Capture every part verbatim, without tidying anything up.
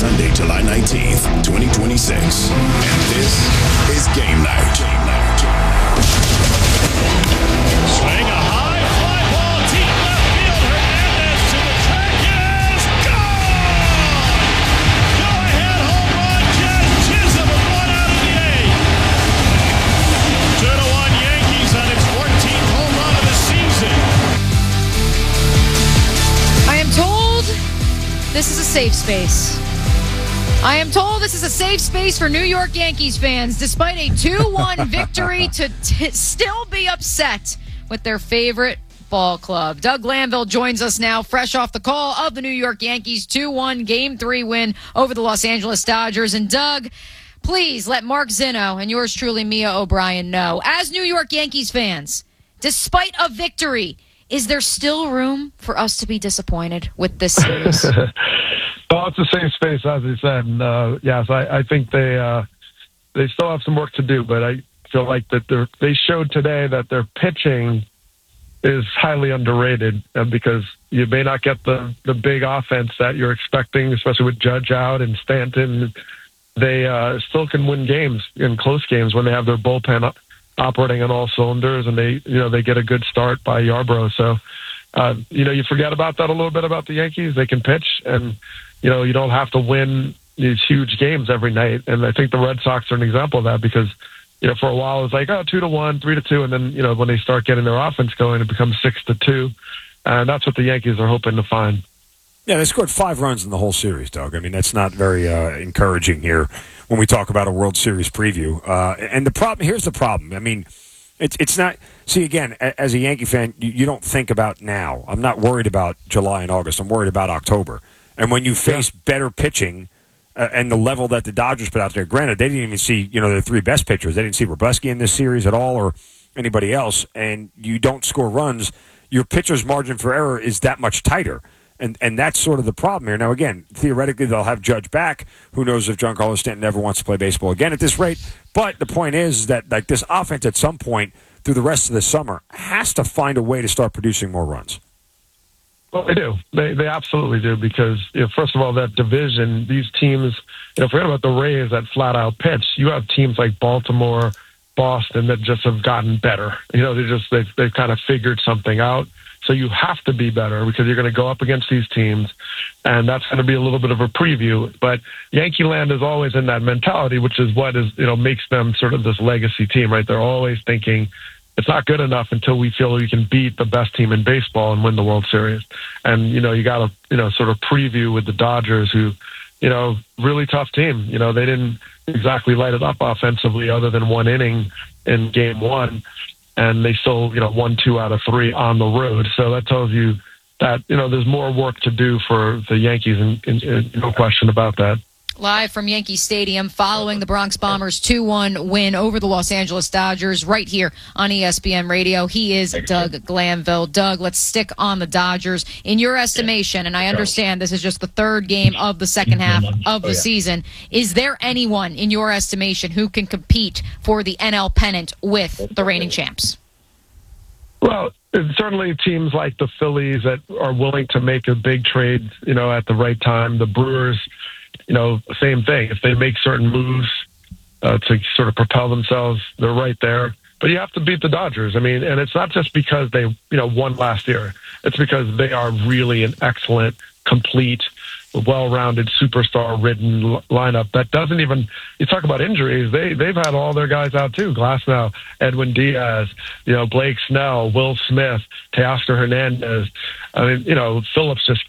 Sunday, July nineteenth, twenty twenty-six. And this is Game Night. Game Night. Swing a high fly ball, deep left field. Hernandez to the track. Yes, gone! Go ahead, home run. Jazz Chisholm with one out of the eighth. Two to one Yankees on its fourteenth home run of the season. I am told this is a safe space. I am told this is a safe space for New York Yankees fans, despite a two one victory, to t- still be upset with their favorite ball club. Doug Glanville joins us now, fresh off the call of the New York Yankees two one Game three win over the Los Angeles Dodgers. And Doug, please let Mark Zinno and yours truly, Mia O'Brien, know, as New York Yankees fans, despite a victory, is there still room for us to be disappointed with this series? Well, it's a safe space, as you said. And, uh, yes, I, I think they uh, they still have some work to do, but I feel like that they're, they showed today that their pitching is highly underrated uh, because you may not get the, the big offense that you're expecting, especially with Judge out and Stanton. They uh, still can win games in close games when they have their bullpen up, operating on all cylinders, and they you know they get a good start by Yarbrough. So, uh, you know, you forget about that a little bit about the Yankees. They can pitch, and you know, you don't have to win these huge games every night. And I think the Red Sox are an example of that because, you know, for a while it was like, oh, two to one, three to two. And then, you know, when they start getting their offense going, it becomes six to two. And that's what the Yankees are hoping to find. Yeah, they scored five runs in the whole series, Doug. I mean, that's not very uh, encouraging here when we talk about a World Series preview. Uh, and the problem, here's the problem. I mean, it's it's not, see, again, as a Yankee fan, you, you don't think about now. I'm not worried about July and August. I'm worried about October. And when you face yeah. better pitching uh, and the level that the Dodgers put out there, granted, they didn't even see, you know, their three best pitchers. They didn't see Robleski in this series at all or anybody else, and you don't score runs, your pitcher's margin for error is that much tighter. And and that's sort of the problem here. Now, again, theoretically, they'll have Judge back. Who knows if Giancarlo Stanton ever wants to play baseball again at this rate. But the point is that, like, this offense at some point through the rest of the summer has to find a way to start producing more runs. Well, they do. They they absolutely do because, you know, first of all, that division, these teams, you know, forget about the Rays that flat out pitch. You have teams like Baltimore, Boston that just have gotten better. You know, they just they've they've kind of figured something out. So you have to be better because you're going to go up against these teams, and that's going to be a little bit of a preview. But Yankee Land is always in that mentality, which is what is you know makes them sort of this legacy team, right? They're always thinking, it's not good enough until we feel we can beat the best team in baseball and win the World Series. And, you know, you got to, you know, sort of preview with the Dodgers who, you know, really tough team. You know, they didn't exactly light it up offensively other than one inning in game one. And they still, you know, won two out of three on the road. So that tells you that, you know, there's more work to do for the Yankees, and, and, and no question about that. Live from Yankee Stadium following the Bronx Bombers two one win over the Los Angeles Dodgers right here on E S P N Radio. He is Doug Glanville. Doug, let's stick on the Dodgers. In your estimation, and I understand this is just the third game of the second half of the season, is there anyone in your estimation who can compete for the N L pennant with the reigning champs? Well, certainly teams like the Phillies that are willing to make a big trade, you know, at the right time. The Brewers, you know, same thing. If they make certain moves uh, to sort of propel themselves, they're right there. But you have to beat the Dodgers. I mean, and it's not just because they, you know, won last year. It's because they are really an excellent, complete, well-rounded, superstar-ridden l- lineup that doesn't even. You talk about injuries; they they've had all their guys out too. Glasnow, Edwin Diaz, you know, Blake Snell, Will Smith, Teoscar Hernandez. I mean, you know, Phillips just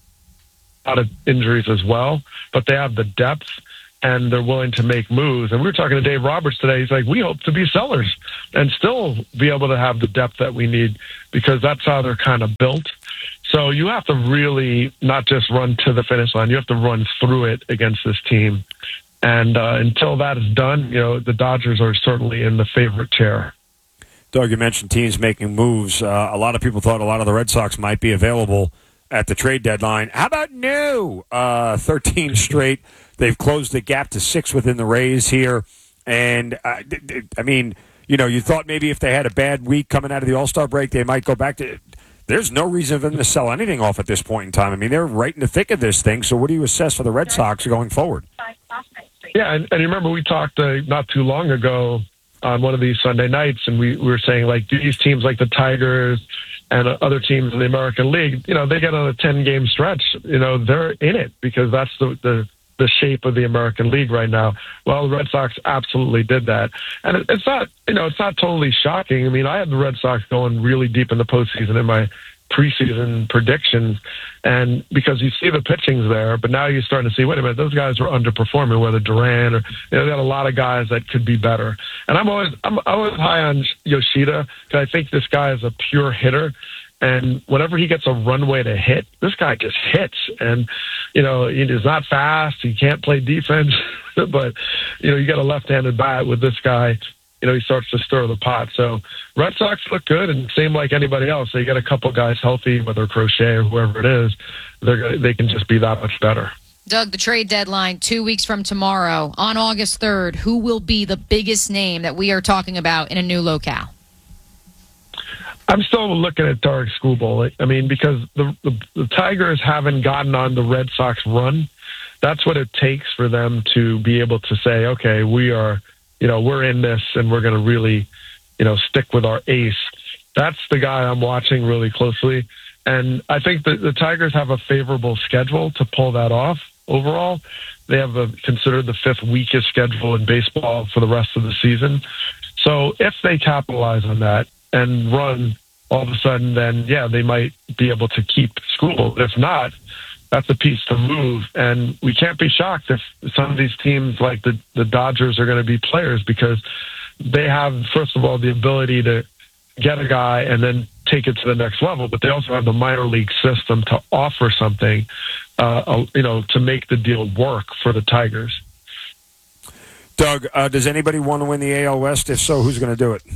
out of injuries as well, but they have the depth and they're willing to make moves. And we were talking to Dave Roberts today. He's like, we hope to be sellers and still be able to have the depth that we need because that's how they're kind of built. So you have to really not just run to the finish line. You have to run through it against this team. And uh, until that is done, you know, the Dodgers are certainly in the favorite chair. Doug, you mentioned teams making moves. Uh, a lot of people thought a lot of the Red Sox might be available at the trade deadline. How about no? Uh, thirteen straight. They've closed the gap to six within the Rays here. And, uh, I mean, you know, you thought maybe if they had a bad week coming out of the All-Star break, they might go back to there's no reason for them to sell anything off at this point in time. I mean, they're right in the thick of this thing. So what do you assess for the Red Sox going forward? Yeah, and, and you remember we talked uh, not too long ago on one of these Sunday nights, and we, we were saying, like, these teams like the Tigers and uh, other teams in the American League, you know, they get on a ten-game stretch, you know, they're in it because that's the, the the shape of the American League right now. Well, the Red Sox absolutely did that. And it, it's not, you know, it's not totally shocking. I mean, I had the Red Sox going really deep in the postseason in my preseason predictions, and because you see the pitching's there, but now you're starting to see, wait a minute, those guys are underperforming, whether Duran or, you know, they got a lot of guys that could be better. And I'm always, I'm always high on Yoshida because I think this guy is a pure hitter. And whenever he gets a runway to hit, this guy just hits. And, you know, he is not fast. He can't play defense. But, you know, you got a left-handed bat with this guy. You know, he starts to stir the pot. So Red Sox look good, and same like anybody else. They get a couple guys healthy, whether Crochet or whoever it is, they're, they can just be that much better. Doug, the trade deadline two weeks from tomorrow, on August third, who will be the biggest name that we are talking about in a new locale? I'm still looking at Tarik Skubal. I mean, because the, the the Tigers haven't gotten on the Red Sox run. That's what it takes for them to be able to say, okay, we are, you know, we're in this and we're going to really, you know, stick with our ace. That's the guy I'm watching really closely. And I think that the Tigers have a favorable schedule to pull that off overall. They have a, considered the fifth weakest schedule in baseball for the rest of the season. So if they capitalize on that and run all of a sudden, then, yeah, they might be able to keep Skubal. If not, that's a piece to move. And we can't be shocked if some of these teams like the, the Dodgers are going to be players because they have, first of all, the ability to get a guy and then take it to the next level, but they also have the minor league system to offer something, uh, you know, to make the deal work for the Tigers. Doug, uh, does anybody want to win the A L West? If so, who's going to do it?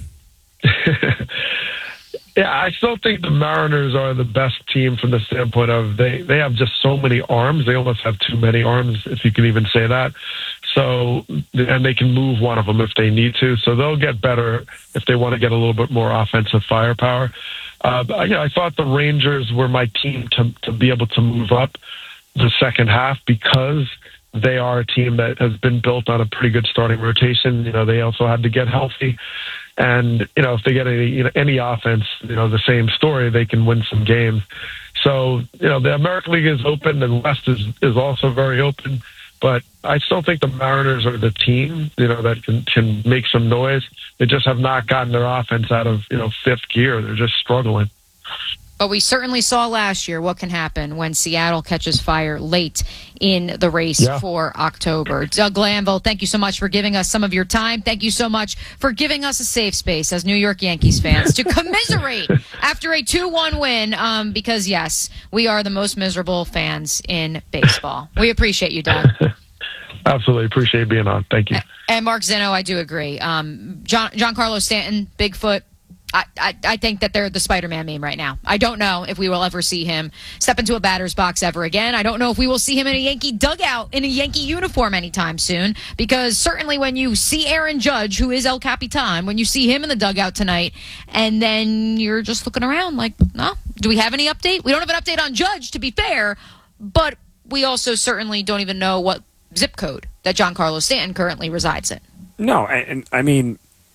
Yeah, I still think the Mariners are the best team from the standpoint of they, they have just so many arms. They almost have too many arms, if you can even say that. So, and they can move one of them if they need to. So they'll get better if they want to get a little bit more offensive firepower. Uh, but, you know, I thought the Rangers were my team to to be able to move up the second half because they are a team that has been built on a pretty good starting rotation. You know, they also had to get healthy. And, you know, if they get any, you know, any offense, you know, the same story, they can win some games. So, you know, the American League is open and West is, is also very open. But I still think the Mariners are the team, you know, that can, can make some noise. They just have not gotten their offense out of, you know, fifth gear. They're just struggling. But we certainly saw last year what can happen when Seattle catches fire late in the race yeah. for October. Doug Glanville, thank you so much for giving us some of your time. Thank you so much for giving us a safe space as New York Yankees fans to commiserate after a two one win um, because, yes, we are the most miserable fans in baseball. We appreciate you, Doug. Absolutely. Appreciate being on. Thank you. And Mark Zinno, I do agree. Um, John, Giancarlo Stanton, Bigfoot, I, I, I think that they're the Spider-Man meme right now. I don't know if we will ever see him step into a batter's box ever again. I don't know if we will see him in a Yankee dugout in a Yankee uniform anytime soon, because certainly when you see Aaron Judge, who is El Capitan, when you see him in the dugout tonight, and then you're just looking around like, no, do we have any update? We don't have an update on Judge, to be fair, but we also certainly don't even know what zip code that Giancarlo Stanton currently resides in. No, and, and I mean...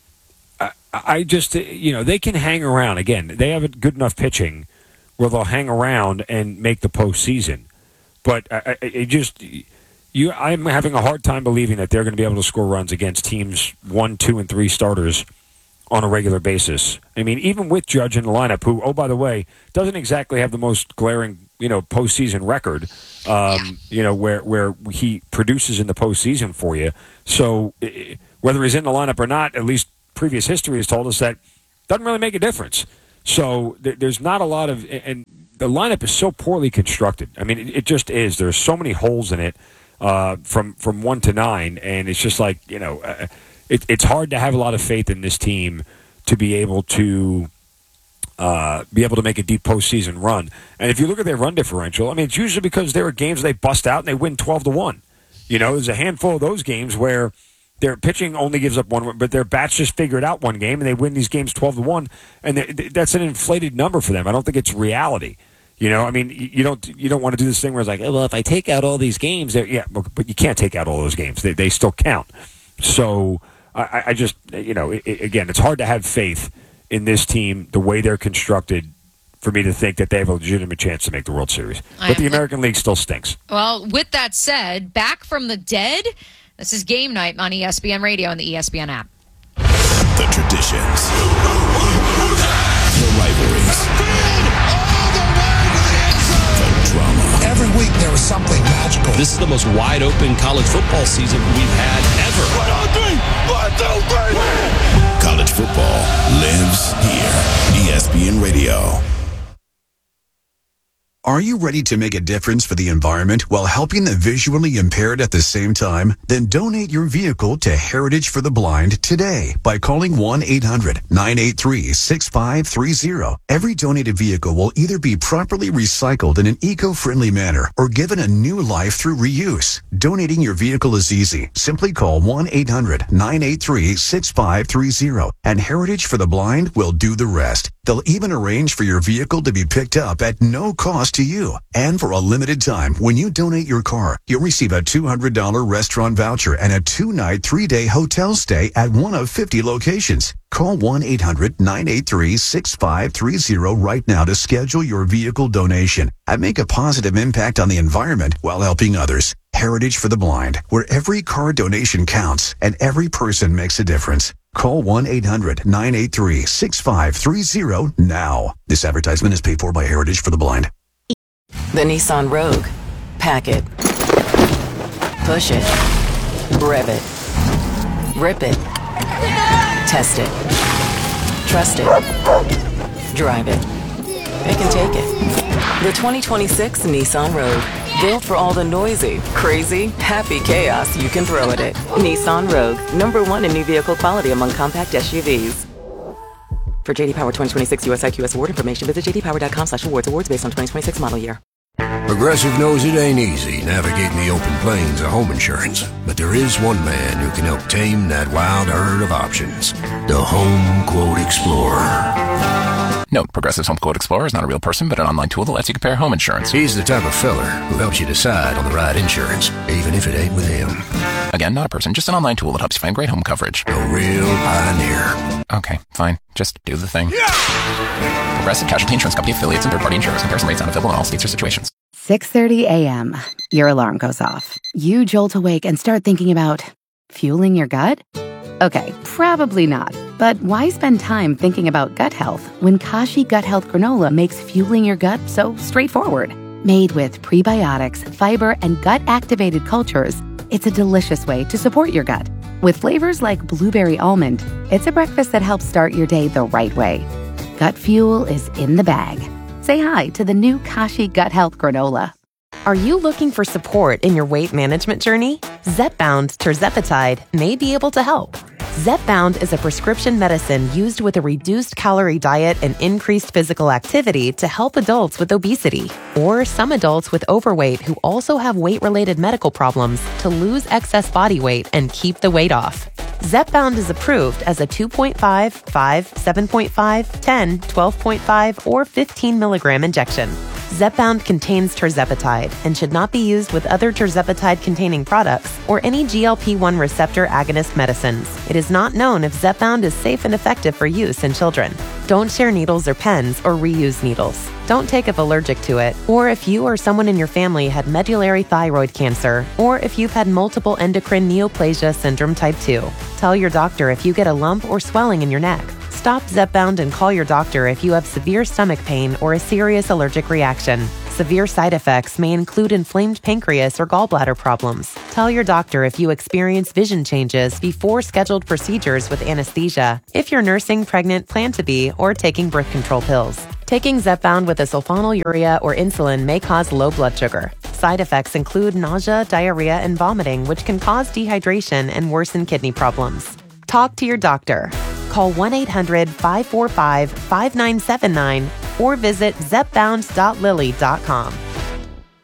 I just, you know, they can hang around. Again, they have a good enough pitching where they'll hang around and make the postseason. But I, I it just, you, I'm having a hard time believing that they're going to be able to score runs against teams one, two, and three starters on a regular basis. I mean, even with Judge in the lineup, who, oh, by the way, doesn't exactly have the most glaring, you know, postseason record, um, yeah. you know, where, where he produces in the postseason for you. So whether he's in the lineup or not, at least previous history has told us that doesn't really make a difference. So th- there's not a lot of, and the lineup is so poorly constructed. I mean, it, it just is. There's so many holes in it uh, from from one to nine, and it's just like, you know, uh, it, it's hard to have a lot of faith in this team to be able to uh, be able to make a deep postseason run. And if you look at their run differential, I mean, it's usually because there are games they bust out and they win twelve to one. You know, there's a handful of those games where Their pitching only gives up one, but their bats just figure it out one game, and they win these games twelve to one, and they, that's an inflated number for them. I don't think it's reality. You know, I mean, you don't you don't want to do this thing where it's like, oh, well, if I take out all these games, yeah, but you can't take out all those games. They they still count. So I, I just, you know, it, it, again, it's hard to have faith in this team the way they're constructed for me to think that they have a legitimate chance to make the World Series. I But the am- American League still stinks. Well, with that said, back from the dead, this is Game Night on E S P N Radio and the E S P N app. The traditions. The rivalries. The drama. Every week there was something magical. This is the most wide open college football season we've had ever. One, two, three. One, two, three. College football lives here. E S P N Radio. Are you ready to make a difference for the environment while helping the visually impaired at the same time? Then donate your vehicle to Heritage for the Blind today by calling one eight hundred nine eight three six five three zero. Every donated vehicle will either be properly recycled in an eco-friendly manner or given a new life through reuse. Donating your vehicle is easy. Simply call one eight hundred nine eight three six five three zero and Heritage for the Blind will do the rest. They'll even arrange for your vehicle to be picked up at no cost to you. And for a limited time, when you donate your car, you'll receive a two hundred dollars restaurant voucher and a two-night, three-day hotel stay at one of fifty locations. Call one eight hundred nine eight three six five three zero right now to schedule your vehicle donation and make a positive impact on the environment while helping others. Heritage for the Blind, where every car donation counts and every person makes a difference. Call one eight hundred nine eight three six five three zero now. This advertisement is paid for by Heritage for the Blind. The Nissan Rogue. Pack it. Push it. Rev it. Rip it. Test it. Trust it. Drive it. It can take it. The twenty twenty-six Nissan Rogue. Built for all the noisy, crazy, happy chaos you can throw at it. Nissan Rogue. Number one in new vehicle quality among compact S U Vs. For J D Power twenty twenty-six U S I Q S award information, visit j d power dot com slash awards. Awards based on twenty twenty-six model year. Progressive knows it ain't easy navigating the open plains of home insurance, but there is one man who can help tame that wild herd of options. The Home Quote Explorer. Note, Progressive's Home Quote Explorer is not a real person, but an online tool that lets you compare home insurance. He's the type of feller who helps you decide on the right insurance, even if it ain't with him. Again, not a person, just an online tool that helps you find great home coverage. A real pioneer. Okay, fine. Just do the thing. Yeah! Progressive Casualty Insurance Company affiliates and third-party insurers. Comparison rates not available in all states or situations. six thirty a.m. Your alarm goes off. You jolt awake and start thinking about fueling your gut? Okay, probably not. But why spend time thinking about gut health when Kashi Gut Health Granola makes fueling your gut so straightforward? Made with prebiotics, fiber, and gut-activated cultures, it's a delicious way to support your gut. With flavors like blueberry almond, it's a breakfast that helps start your day the right way. Gut fuel is in the bag. Say hi to the new Kashi Gut Health Granola. Are you looking for support in your weight management journey? Zepbound tirzepatide may be able to help. Zepbound is a prescription medicine used with a reduced calorie diet and increased physical activity to help adults with obesity or some adults with overweight who also have weight-related medical problems to lose excess body weight and keep the weight off. Zepbound is approved as a two point five, five, seven point five, ten, twelve point five, or fifteen milligram injection. Zepbound contains tirzepatide and should not be used with other tirzepatide-containing products or any G L P one receptor agonist medicines. It is not known if Zepbound is safe and effective for use in children. Don't share needles or pens or reuse needles. Don't take if allergic to it, or if you or someone in your family had medullary thyroid cancer, or if you've had multiple endocrine neoplasia syndrome type two. Tell your doctor if you get a lump or swelling in your neck. Stop Zepbound and call your doctor if you have severe stomach pain or a serious allergic reaction. Severe side effects may include inflamed pancreas or gallbladder problems. Tell your doctor if you experience vision changes before scheduled procedures with anesthesia, if you're nursing, pregnant, plan to be, or taking birth control pills. Taking Zepbound with a sulfonylurea or insulin may cause low blood sugar. Side effects include nausea, diarrhea, and vomiting, which can cause dehydration and worsen kidney problems. Talk to your doctor. Call one eight hundred, five four five, five nine seven nine or visit zepbound dot lilly dot com.